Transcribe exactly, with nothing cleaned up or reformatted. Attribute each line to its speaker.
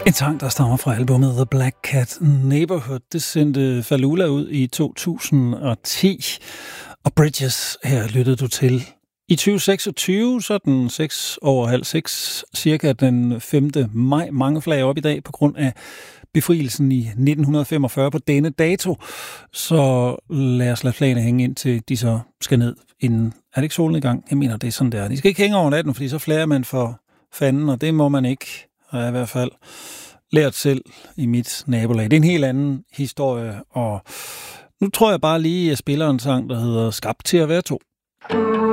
Speaker 1: En sang, der stammer fra albumet The Black Cat Neighborhood. Det sendte Falula ud i to tusind og ti. Og Bridges, her lyttede du til. I tyve seksogtyve, så den seks over halv seks, cirka den femte maj. Mange flag op i dag på grund af befrielsen i nitten femogfyrre på denne dato. Så lad os lade flagene hænge ind til de så skal ned inden. Er det ikke solnedgang? Jeg mener, det er sådan der. De skal ikke hænge over natten, fordi så flager man for fanden, og det må man ikke. Og jeg har i hvert fald lært selv i mit nabolag. Det er en helt anden historie, og nu tror jeg bare lige, at jeg spiller en sang, der hedder Skabt til at være to.